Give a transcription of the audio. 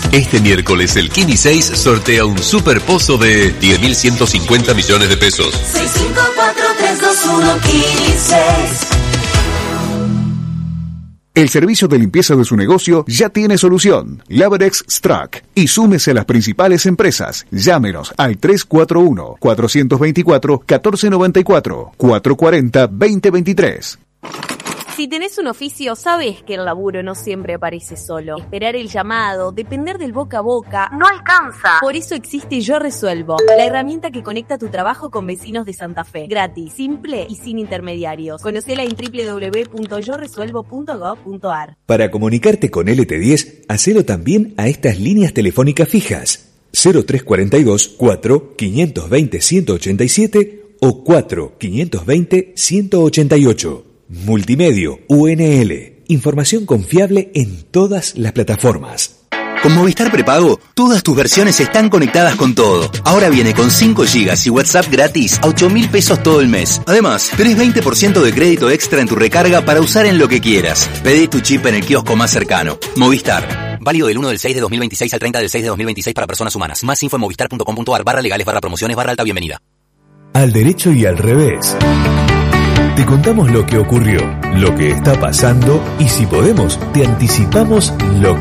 Este miércoles el Kini 6 sortea un super pozo de 10.150 millones de pesos. 654-321 Kini 6. El servicio de limpieza de su negocio ya tiene solución. Laberex Strack. Y súmese a las principales empresas. Llámenos al 341-424-1494, 440-2023. Si tenés un oficio, sabés que el laburo no siempre aparece solo. Esperar el llamado, depender del boca a boca, no alcanza. Por eso existe Yo Resuelvo, la herramienta que conecta tu trabajo con vecinos de Santa Fe. Gratis, simple y sin intermediarios. Conocela en www.yoresuelvo.gov.ar. Para comunicarte con LT10, hacelo también a estas líneas telefónicas fijas. 0342 4 520 187 o 4 520 188. Multimedio UNL. Información confiable en todas las plataformas. Con Movistar Prepago, todas tus versiones están conectadas con todo. Ahora viene con 5 GB y WhatsApp gratis a 8.000 pesos todo el mes. Además, tenés 20% de crédito extra en tu recarga para usar en lo que quieras. Pedí tu chip en el kiosco más cercano. Movistar. Válido del 1 del 6 de 2026 al 30 del 6 de 2026 para personas humanas. Más info en movistar.com.ar/legales/promociones/alta bienvenida. Al derecho y al revés. Te contamos lo que ocurrió, lo que está pasando y si podemos, te anticipamos lo